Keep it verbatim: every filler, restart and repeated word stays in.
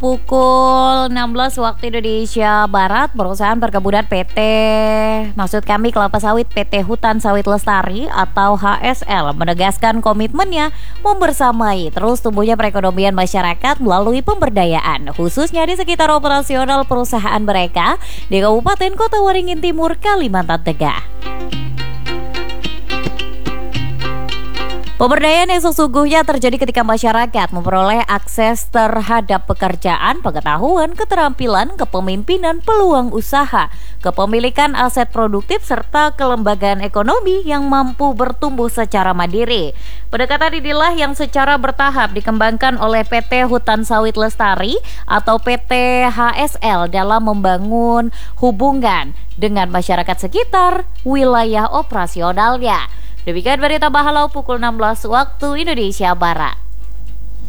Pukul enam belas waktu Indonesia Barat, perusahaan perkebunan P T, maksud kami Kelapa Sawit P T Hutan Sawit Lestari atau H S L menegaskan komitmennya membersamai terus tumbuhnya perekonomian masyarakat melalui pemberdayaan, khususnya di sekitar operasional perusahaan mereka di Kabupaten Kota Waringin Timur, Kalimantan Tengah. Pemberdayaan yang sesungguhnya terjadi ketika masyarakat memperoleh akses terhadap pekerjaan, pengetahuan, keterampilan, kepemimpinan, peluang usaha, kepemilikan aset produktif, serta kelembagaan ekonomi yang mampu bertumbuh secara mandiri. Pendekatan inilah yang secara bertahap dikembangkan oleh P T Hutan Sawit Lestari atau P T H S L dalam membangun hubungan dengan masyarakat sekitar wilayah operasionalnya. Demikian berita Bahalau pukul enam belas waktu Indonesia Barat.